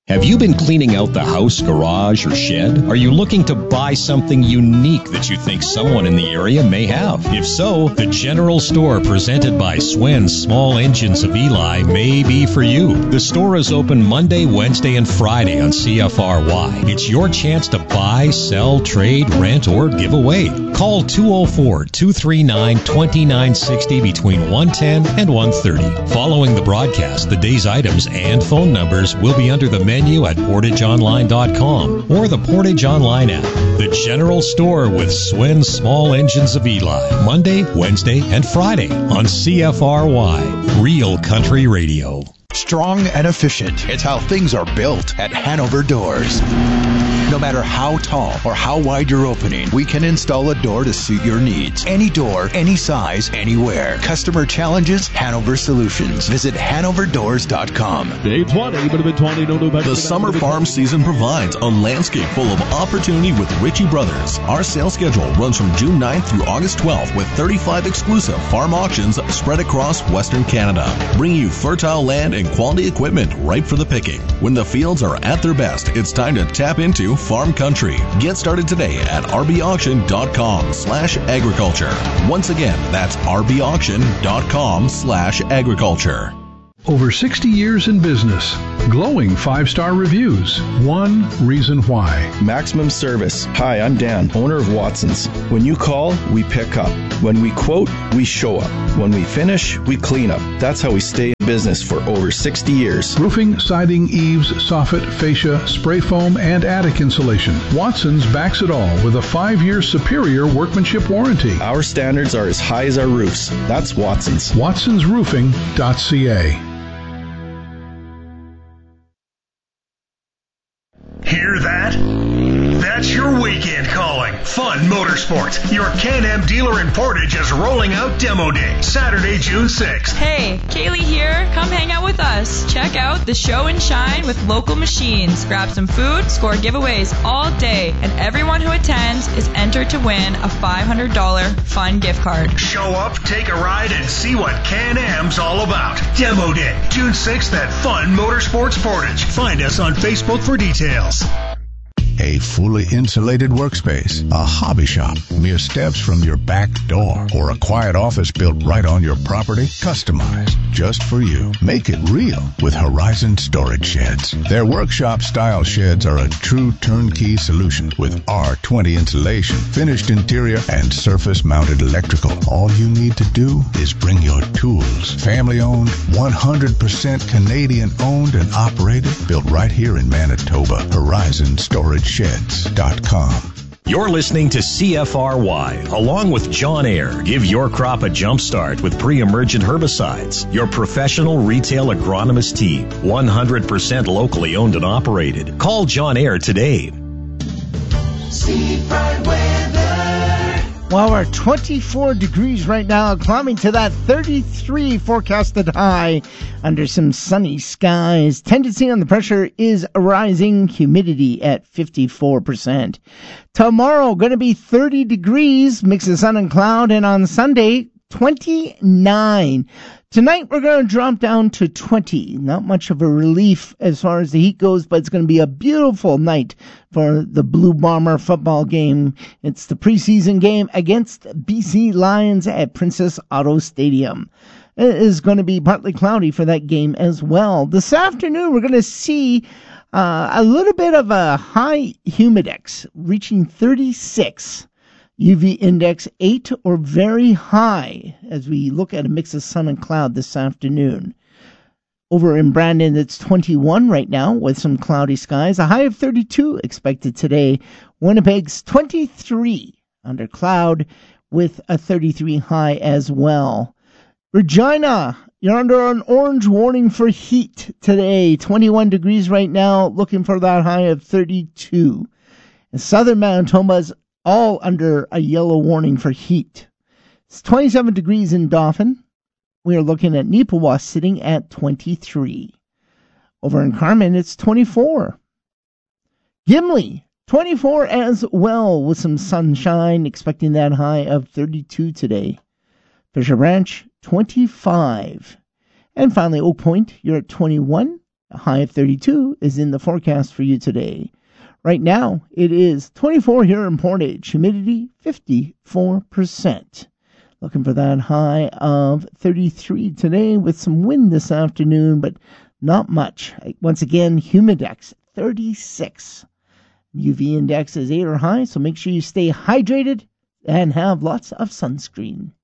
Have you been cleaning out the house, garage, or shed? Are you looking to buy something unique that you think someone in the area may have? If so, the General Store presented by Swen's Small Engines of Eli may be for you. The store is open Monday, Wednesday, and Friday on CFRY. It's your chance to buy, sell, trade, rent, or give away. Call 204-239-2960 between 1:10 and 1:30. Following the broadcast, the day's items and phone numbers will be under the menu at PortageOnline.com or the Portage Online app. The General Store with Swen's Small Engines of Eli. Monday, Wednesday, and Friday on CFRY. Real Country Radio. Strong and efficient. It's how things are built at Hanover Doors. No matter how tall or how wide your opening, we can install a door to suit your needs. Any door, any size, anywhere. Customer challenges, Hanover Solutions. Visit hanoverdoors.com. Day 20, but been 20, no new. The summer farm season provides a landscape full of opportunity with Ritchie Brothers. Our sales schedule runs from June 9th through August 12th with 35 exclusive farm auctions spread across Western Canada. Bring you fertile land and quality equipment ripe for the picking. When the fields are at their best, it's time to tap into farm country. Get started today at rbauction.com/agriculture. Once again, that's rbauction.com/agriculture. Over 60 years in business, glowing 5-star reviews. One reason why. Maximum service. Hi, I'm Dan, owner of Watson's. When you call, we pick up. When we quote, we show up. When we finish, we clean up. That's how we stay in business for over 60 years. Roofing, siding, eaves, soffit, fascia, spray foam, and attic insulation. Watson's backs it all with a 5-year superior workmanship warranty. Our standards are as high as our roofs. That's Watson's. WatsonsRoofing.ca. Hear that? That's your weekend calling. Fun Motorsports. Your Can-Am dealer in Portage is rolling out Demo Day, Saturday, June 6th. Hey, Kaylee here. Come hang out with us. Check out the show and shine with local machines. Grab some food, score giveaways all day, and everyone who attends is entered to win a $500 fun gift card. Show up, take a ride, and see what Can-Am's all about. Demo Day, June 6th at Fun Motorsports Portage. Find us on Facebook for details. A fully insulated workspace, a hobby shop, mere steps from your back door, or a quiet office built right on your property, customized just for you. Make it real with Horizon Storage Sheds. Their workshop-style sheds are a true turnkey solution with R20 insulation, finished interior, and surface-mounted electrical. All you need to do is bring your tools. Family-owned, 100% Canadian-owned and operated, built right here in Manitoba. HorizonStorageSheds.com. You're listening to CFRY, along with John Eyre. Give your crop a jump start with pre-emergent herbicides. Your professional retail agronomist team, 100% locally owned and operated. Call John Eyre today. Seed Pride weather. Well, we're 24 degrees right now, climbing to that 33 forecasted high under some sunny skies. Tendency on the pressure is rising, humidity at 54%. Tomorrow, going to be 30 degrees, mix of sun and cloud, and on Sunday, 29. Tonight, we're going to drop down to 20. Not much of a relief as far as the heat goes, but it's going to be a beautiful night for the Blue Bomber football game. It's the preseason game against BC Lions at Princess Auto Stadium. It is going to be partly cloudy for that game as well. This afternoon, we're going to see a little bit of a high humidex reaching 36. UV index 8 or very high as we look at a mix of sun and cloud this afternoon. Over in Brandon, it's 21 right now with some cloudy skies. A high of 32 expected today. Winnipeg's 23 under cloud with a 33 high as well. Regina, you're under an orange warning for heat today. 21 degrees right now, looking for that high of 32. And southern Manitoba's all under a yellow warning for heat. It's 27 degrees in Dauphin. We are looking at Neepawa sitting at 23. Over in Carmen, it's 24. Gimli, 24 as well with some sunshine, expecting that high of 32 today. Fisher Branch, 25. And finally, Oak Point, you're at 21. A high of 32 is in the forecast for you today. Right now, it is 24 here in Portage. Humidity, 54%. Looking for that high of 33 today with some wind this afternoon, but not much. Once again, Humidex, 36. UV index is 8 or high, so make sure you stay hydrated and have lots of sunscreen.